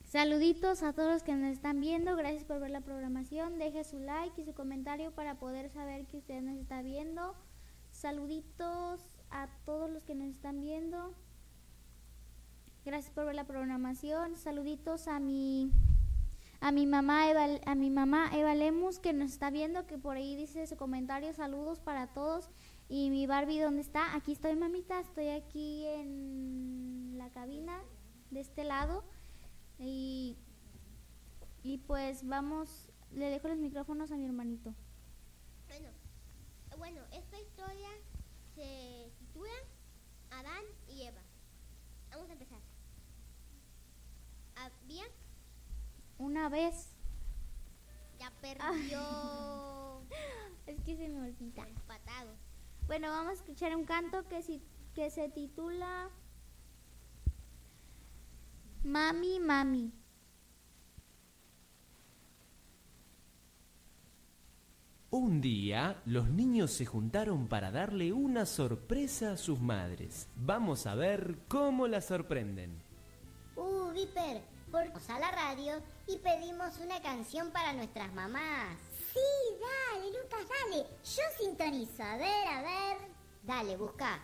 Saluditos a todos los que nos están viendo, gracias por ver la programación, deje su like y su comentario para poder saber que usted nos está viendo. Saluditos a todos los que nos están viendo, gracias por ver la programación. Saluditos a mi mamá Eva Lemus, que nos está viendo, que por ahí dice su comentario, saludos para todos. Y mi Barbie, ¿dónde está? Aquí estoy, mamita, estoy aquí en la cabina de este lado. Y pues vamos, le dejo los micrófonos a mi hermanito. Bueno, esta historia se titula Adán y Eva. Vamos a empezar. Había una vez. Ya perdió. Es que se me olvida. Empatado. Bueno, vamos a escuchar un canto que se titula Mami, Mami. Un día, los niños se juntaron para darle una sorpresa a sus madres. Vamos a ver cómo la sorprenden. Viper, vamos a la radio y pedimos una canción para nuestras mamás. Sí, dale, Lucas, dale. Yo sintonizo. A ver. Dale, busca.